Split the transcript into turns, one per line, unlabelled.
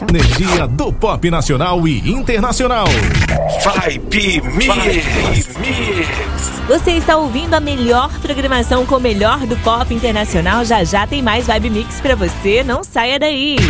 Energia do pop nacional e internacional.
Vibe Mix.
Você está ouvindo a melhor programação com o melhor do pop internacional. Já já tem mais Vibe Mix pra você. Não saia daí.